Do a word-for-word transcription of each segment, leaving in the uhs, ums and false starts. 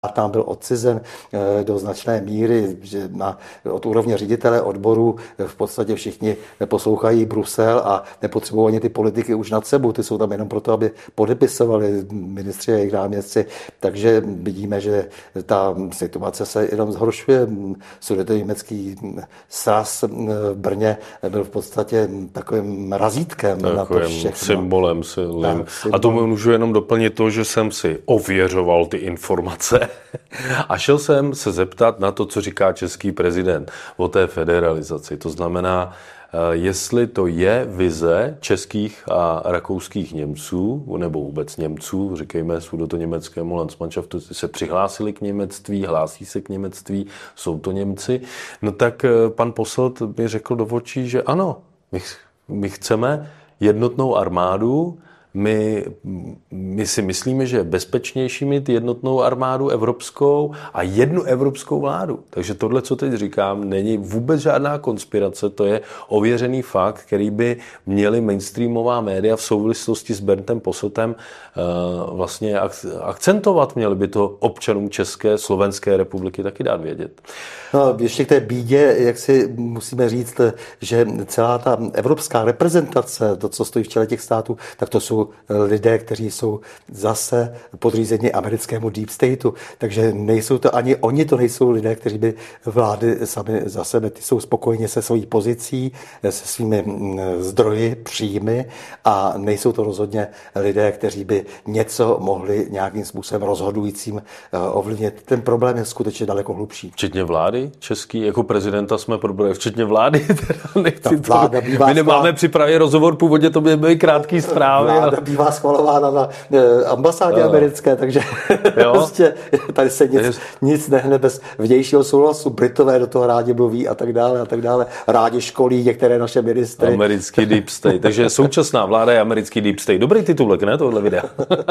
tam byl odcizen do značné míry, že na, od úrovně ředitele odboru v podstatě všichni poslouchají Brusel a nepotřebují ani ty politiky už nad sebou, ty jsou tam jenom proto, aby podepisovali ministři a jejich náměstci, takže vidíme, že ta situace se jenom zhoršuje. Sudetoněmecký sraz v Brně byl v podstatě takovým razítkem na to všechno. Symbolem silným. A to můžu jenom doplnit to, že jsem si ověřoval ty informace a šel jsem se zeptat na to, co říká český prezident o té federalizaci. To znamená, jestli to je vize českých a rakouských Němců, nebo vůbec Němců, říkejme sudetoněmeckému Landsmannschaftu, se přihlásili k němectví, hlásí se k němectví, jsou to Němci. No tak pan Posselt mi řekl do očí, že ano, my, my chceme jednotnou armádu, My, my si myslíme, že je bezpečnější mít jednotnou armádu evropskou a jednu evropskou vládu. Takže tohle, co teď říkám, není vůbec žádná konspirace, to je ověřený fakt, který by měli mainstreamová média v souvislosti s Berndem Posseltem uh, vlastně akcentovat. Měli by to občanům České, Slovenské republiky taky dát vědět. No, ještě k té bídě, jak si musíme říct, že celá ta evropská reprezentace, to, co stojí v čele těch států, tak to jsou lidé, kteří jsou zase podřízeni americkému deep stateu, takže nejsou to ani oni, to nejsou lidé, kteří by vlády sami za sebe, ty jsou spokojně se svojí pozicí, se svými zdroji, příjmy a nejsou to rozhodně lidé, kteří by něco mohli nějakým způsobem rozhodujícím ovlivnit. Ten problém je skutečně daleko hlubší. Včetně vlády český, jako prezidenta jsme probrali, včetně vlády, teda nechci vláda to, my nemáme připravit rozhovor, původně to by byly krátké zprávy. Vláda bývá schvalována na ambasádě no. americké, takže prostě tady se nic, nic nehne bez vnějšího souhlasu. Britové do toho rádi mluví a tak dále a tak dále. Rádi školí některé naše ministry. Americký deep state. Takže současná vláda je americký deep state. Dobrý titulek, ne, tohle videa?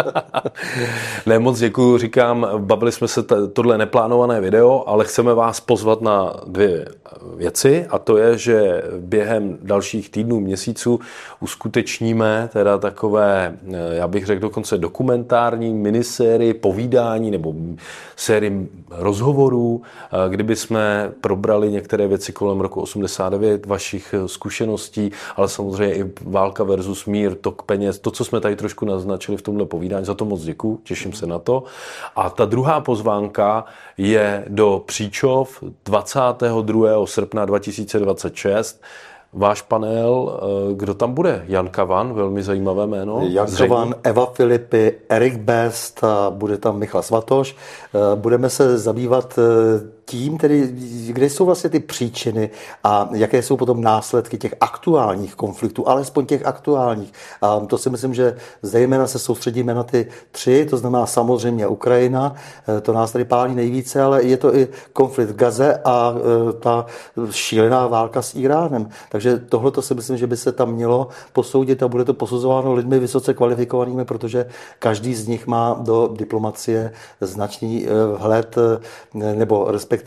Ne, moc děkuju, říkám, bavili jsme se t- tohle neplánované video, ale chceme vás pozvat na dvě věci a to je, že během dalších týdnů, měsíců uskutečníme teda takové, já bych řekl dokonce dokumentární minisérii povídání nebo sérii rozhovorů, kdyby jsme probrali některé věci kolem roku osmdesát devět, vašich zkušeností, ale samozřejmě i válka versus mír, tok peněz, to, co jsme tady trošku naznačili v tomhle povídání, za to moc děkuju, těším se na to. A ta druhá pozvánka je do Příčov dvacátého druhého srpna dva tisíce dvacet šest. Váš panel, kdo tam bude? Jan Kavan, velmi zajímavé jméno. Jan Kavan, Eva Filipy, Erik Best a bude tam Michal Svatoš. Budeme se zabývat tím, tedy, kde jsou vlastně ty příčiny a jaké jsou potom následky těch aktuálních konfliktů, alespoň těch aktuálních. A to si myslím, že zejména se soustředíme na ty tři, to znamená samozřejmě Ukrajina, to nás tady pálí nejvíce, ale je to i konflikt v Gaze a ta šílená válka s Iránem. Takže tohle to si myslím, že by se tam mělo posoudit a bude to posuzováno lidmi vysoce kvalifikovanými, protože každý z nich má do diplomacie značný vhled, nebo respektive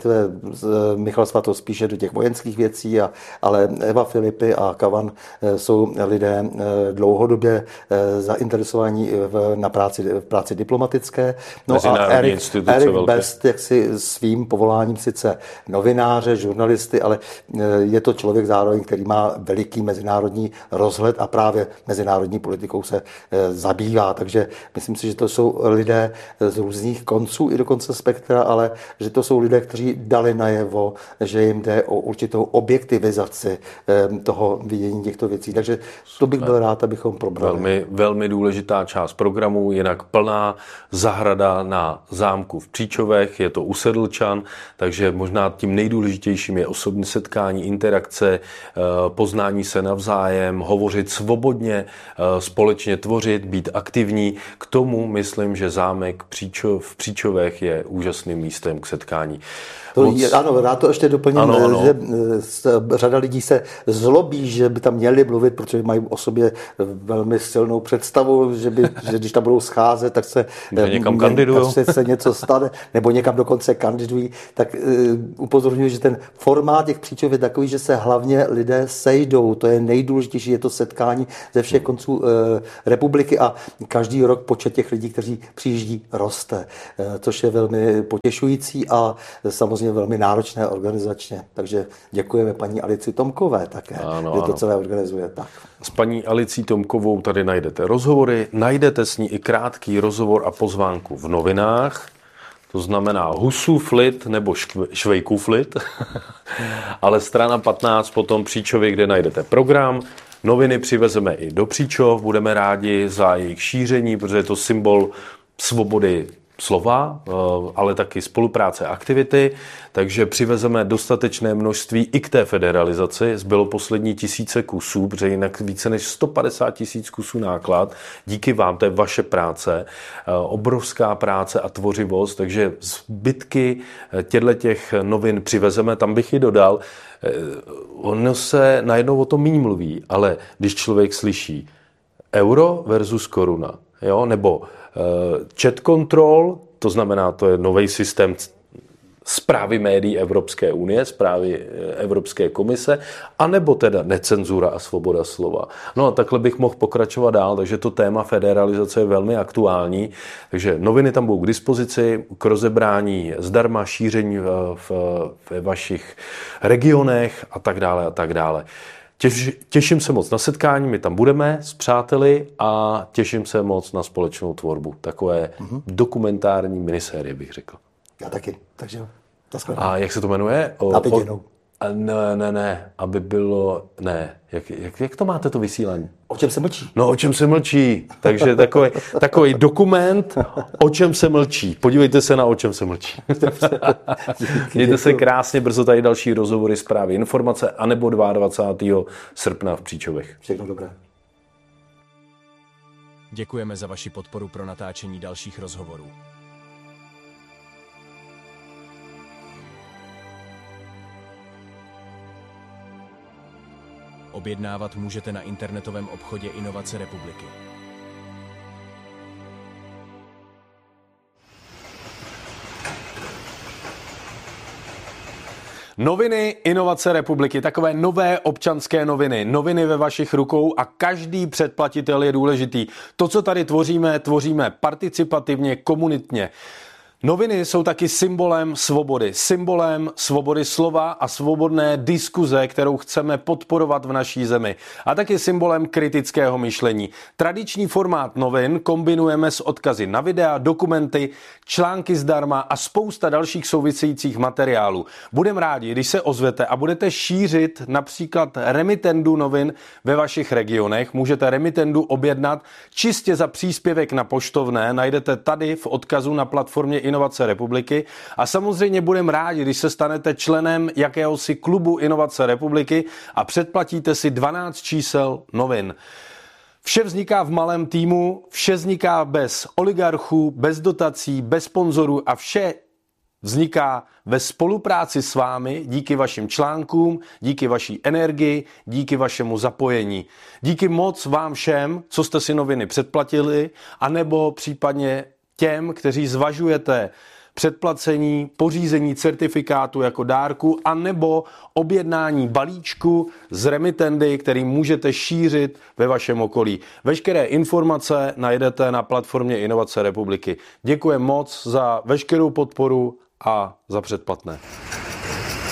Michal Svatoš spíše do těch vojenských věcí, a, ale Eva Filipy a Kavan jsou lidé dlouhodobě zainteresovaní v, na práci, v práci diplomatické. No a Erik, Erik Best, jak si svým povoláním sice novináře, žurnalisty, ale je to člověk zároveň, který má veliký mezinárodní rozhled a právě mezinárodní politikou se zabývá. Takže myslím si, že to jsou lidé z různých konců i dokonce spektra, ale že to jsou lidé, kteří dali najevo, že jim jde o určitou objektivizaci toho vidění těchto věcí. Takže to bych byl rád, abychom probrali. Velmi, velmi důležitá část programu, jinak plná zahrada na zámku v Příčovech, je to u Sedlčan, takže možná tím nejdůležitějším je osobní setkání, interakce, poznání se navzájem, hovořit svobodně, společně tvořit, být aktivní. K tomu myslím, že zámek Příčov, v Příčovech je úžasným místem k setkání. To je, ano, rád to ještě doplním, ano, ano. že řada lidí se zlobí, že by tam měli mluvit, protože mají o sobě velmi silnou představu, že, by, že když tam budou scházet, tak se, někam kandidují, se, se něco stane, nebo někam dokonce kandidují, tak uh, upozorňuji, že ten formát těch příčov je takový, že se hlavně lidé sejdou, to je nejdůležitější, je to setkání ze všech konců uh, republiky a každý rok počet těch lidí, kteří přijíždí, roste, uh, což je velmi potěšující a samozřejmě velmi náročné organizačně. Takže děkujeme paní Alici Tomkové také, ano, že to ano. celé organizuje. Tak. S paní Alicí Tomkovou tady najdete rozhovory, najdete s ní i krátký rozhovor a pozvánku v novinách, to znamená Husův lid nebo Švejkův lid, ale strana patnáct potom Příčovy, kde najdete program. Noviny přivezeme i do Příčov, budeme rádi za jejich šíření, protože je to symbol svobody slova, ale taky spolupráce a aktivity, takže přivezeme dostatečné množství i k té federalizaci. Zbylo poslední tisíce kusů, protože jinak více než sto padesát tisíc kusů náklad. Díky vám, to je vaše práce, obrovská práce a tvořivost, takže zbytky těchto novin přivezeme, tam bych ji dodal. Ono se najednou o tom méně mluví, ale když člověk slyší euro versus koruna, jo, nebo chat control, to znamená, to je nový systém správy médií Evropské unie, správy Evropské komise, anebo teda necenzura a svoboda slova. No a takhle bych mohl pokračovat dál, takže to téma federalizace je velmi aktuální, takže noviny tam budou k dispozici, k rozebrání zdarma, šíření v, ve vašich regionech a tak dále a tak dále. Těž, těším se moc na setkání, my tam budeme s přáteli a těším se moc na společnou tvorbu. Takové mm-hmm. dokumentární minisérie, bych řekl. Já taky, takže a jak se to jmenuje? O, o, ne, ne, ne, aby bylo, ne, jak, jak, jak to máte to vysílání? O čem se mlčí? No, o čem se mlčí, takže takový, takový dokument, o čem se mlčí. Podívejte se na o čem se mlčí. Mějte se krásně, brzo tady další rozhovory, zprávy, informace, anebo dvacátého druhého srpna v Příčovech. Všechno dobré. Děkujeme za vaši podporu pro natáčení dalších rozhovorů. Objednávat můžete na internetovém obchodě Inovace republiky. Noviny Inovace republiky, takové nové občanské noviny, noviny ve vašich rukou a každý předplatitel je důležitý. To, co tady tvoříme, tvoříme participativně, komunitně. Noviny jsou taky symbolem svobody, symbolem svobody slova a svobodné diskuze, kterou chceme podporovat v naší zemi. A taky symbolem kritického myšlení. Tradiční formát novin kombinujeme s odkazy na videa, dokumenty, články zdarma a spousta dalších souvisejících materiálů. Budeme rádi, když se ozvete a budete šířit například remitendu novin ve vašich regionech. Můžete remitendu objednat čistě za příspěvek na poštovné. Najdete tady v odkazu na platformě Inovace republiky a samozřejmě budeme rádi, když se stanete členem jakéhosi klubu Inovace republiky a předplatíte si dvanáct čísel novin. Vše vzniká v malém týmu, vše vzniká bez oligarchů, bez dotací, bez sponzorů a vše vzniká ve spolupráci s vámi díky vašim článkům, díky vaší energii, díky vašemu zapojení. Díky moc vám všem, co jste si noviny předplatili, anebo případně těm, kteří zvažujete předplacení, pořízení certifikátu jako dárku a nebo objednání balíčku z remitendy, který můžete šířit ve vašem okolí. Veškeré informace najdete na platformě Inovace republiky. Děkuji moc za veškerou podporu a za předplatné.